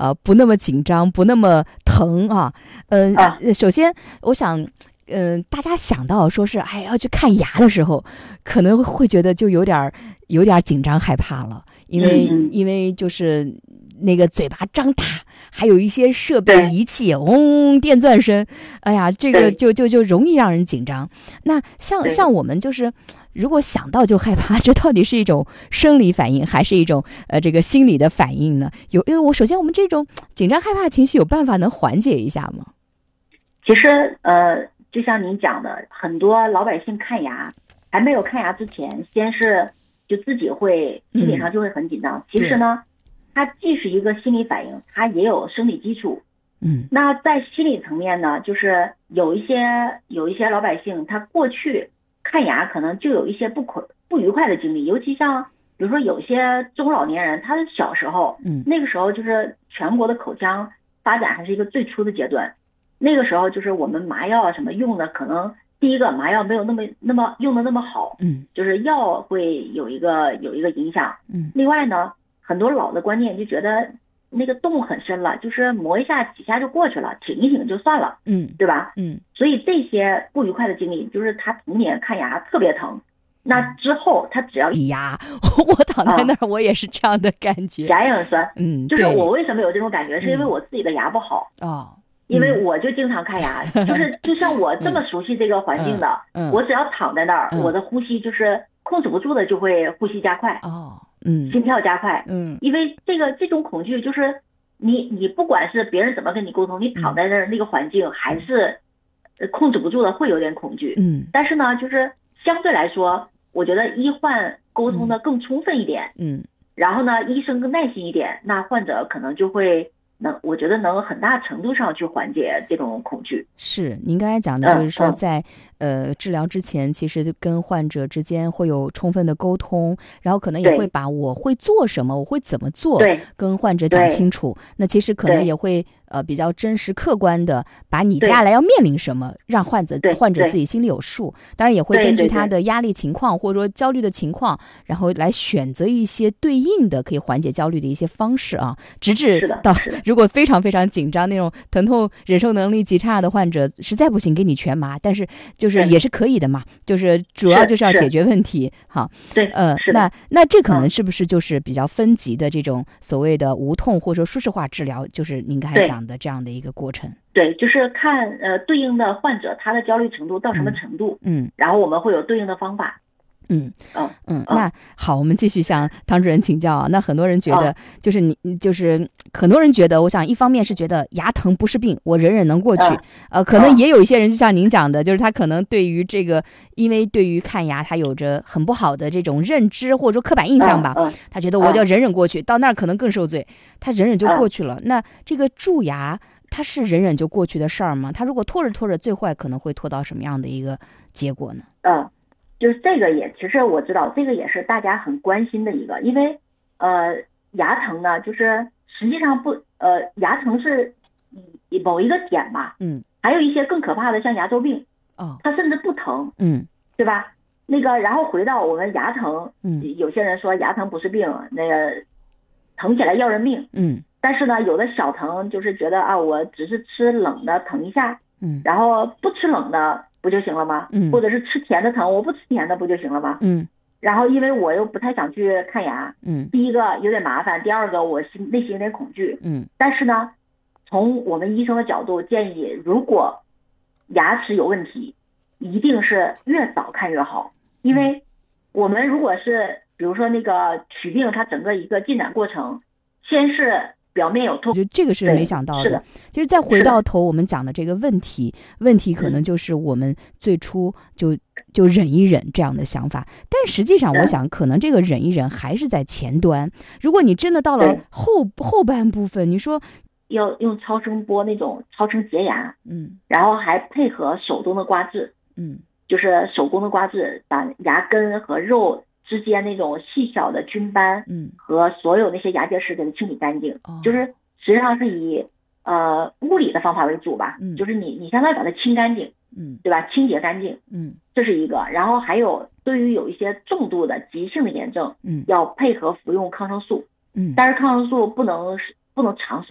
不那么紧张，不那么疼啊。首先我想。大家想到说是要去看牙的时候，可能会觉得就有点紧张害怕了，因为就是那个嘴巴张大，还有一些设备仪器电钻声，哎呀，这个就容易让人紧张。那像我们就是如果想到就害怕，这到底是一种生理反应还是一种这个心理的反应呢？首先我们这种紧张害怕情绪有办法能缓解一下吗？ 其实就像您讲的，很多老百姓看牙还没有看牙之前，先是就自己会心理上就会很紧张。其实呢，它既是一个心理反应，它也有生理基础。那在心理层面呢，就是有一些老百姓，他过去看牙可能就有一些不愉快的经历，尤其像比如说有些中老年人，他的小时候，那个时候就是全国的口腔发展还是一个最初的阶段。那个时候就是我们麻药啊什么用的，可能第一个麻药没有那么用的那么好，就是药会有一个影响，另外呢，很多老的观念就觉得那个洞很深了，就是磨一下几下就过去了，挺一挺就算了，对吧？所以这些不愉快的经历，就是他童年看牙特别疼，那之后他只要挤牙，我躺在那儿，我也是这样的感觉， 牙也很酸，就是我为什么有这种感觉，是因为我自己的牙不好因为我就经常看牙，就像我这么熟悉这个环境的，我只要躺在那儿，我的呼吸就是控制不住的就会呼吸加快，心跳加快，因为这种恐惧就是你不管是别人怎么跟你沟通，你躺在那儿那个环境还是控制不住的会有点恐惧，但是呢，就是相对来说，我觉得医患沟通的更充分一点，然后呢，医生更耐心一点，那患者可能就会。我觉得能很大程度上去缓解这种恐惧。 是您刚才讲的，就是说在治疗之前，其实跟患者之间会有充分的沟通，然后可能也会把我会做什么，我会怎么做，跟患者讲清楚。那其实可能也会比较真实客观的把你接下来要面临什么，让患者自己心里有数。当然也会根据他的压力情况或者说焦虑的情况，然后来选择一些对应的可以缓解焦虑的一些方式啊，直至到如果非常非常紧张那种疼痛忍受能力极差的患者，实在不行给你全麻，但是就是也是可以的嘛，就是主要就是要解决问题。好，那这可能是不是就是比较分级的这种所谓的无痛或者说舒适化治疗，就是您刚才讲的这样的一个过程？ 对，就是看对应的患者他的焦虑程度到什么程度，然后我们会有对应的方法。 那好，我们继续向汤主任请教啊。那很多人觉得，就是很多人觉得，我想一方面是觉得牙疼不是病，我忍忍能过去。可能也有一些人，就像您讲的，就是他可能对于这个，因为对于看牙，他有着很不好的这种认知或者说刻板印象吧。他觉得我要忍忍过去，到那儿可能更受罪，他忍忍就过去了。那这个蛀牙，它是忍忍就过去的事儿吗？他如果拖着拖着，最坏可能会拖到什么样的一个结果呢？ 就是这个其实我知道这个也是大家很关心的一个，因为牙疼呢，就是实际上牙疼是某一个点嘛，还有一些更可怕的像牙周病，它甚至不疼，对吧？那个然后回到我们牙疼，有些人说牙疼不是病，那个疼起来要人命，但是呢，有的小疼就是觉得我只是吃冷的疼一下，然后不吃冷的不就行了吗？或者是吃甜的疼，我不吃甜的不就行了吗？然后因为我又不太想去看牙，第一个有点麻烦，第二个我内心有点恐惧，但是呢，从我们医生的角度建议，如果牙齿有问题，一定是越早看越好，因为我们如果是比如说那个龋病，它整个一个进展过程，先是表面有痛， 就这个是没想到的。其实再回到头我们讲的这个问题可能就是我们最初就忍一忍这样的想法，但实际上我想可能这个忍一忍还是在前端。如果你真的到了后半部分，你说要用超声波那种超声洁牙，然后还配合手动的刮治，就是手工的刮治，把牙根和肉之间那种细小的菌斑，和所有那些牙结石给它清理干净，就是实际上是以物理的方法为主吧，就是你相当于把它清干净，对吧？清洁干净，这是一个。然后还有对于有一些重度的急性的炎症，要配合服用抗生素，但是抗生素不能长时